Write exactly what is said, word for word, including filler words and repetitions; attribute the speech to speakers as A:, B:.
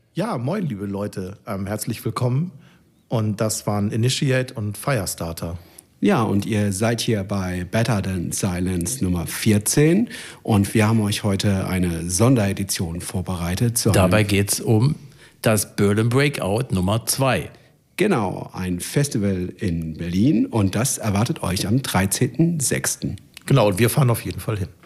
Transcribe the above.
A: Ja, moin, liebe Leute. Ähm, herzlich willkommen. Und das waren Initiate und Firestarter.
B: Ja, und ihr seid hier bei Better Than Silence Nummer vierzehn. Und wir haben euch heute eine Sonderedition vorbereitet. Zu
C: Dabei geht es um das Berlin Breakout Nummer zwei.
B: Genau, ein Festival in Berlin. Und das erwartet euch am dreizehnten sechsten
A: Genau, und wir fahren auf jeden Fall hin.